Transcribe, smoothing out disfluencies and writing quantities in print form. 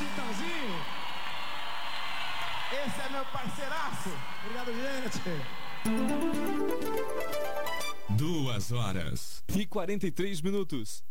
Chitãozinho. Esse é meu parceiraço. Obrigado, gente. 2 horas e 43 minutos.